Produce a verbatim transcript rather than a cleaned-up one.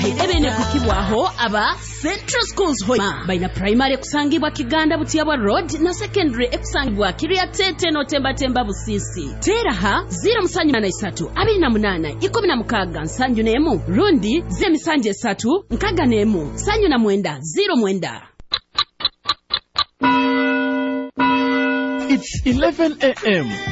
ebene kukibwaho aba Central Schools Hoima baina primary kusangibwa Kiganda Butiyabwa Road na secondary ekusangibwa Kiriatete no Temba Temba Busisi. Teraha zero musanju na isatu abiri na munana ikumi na mukaga nsanju nemu rundi ze misanje esatu nkaga nemu sanju na mwenda zero mwenda. It's eleven a m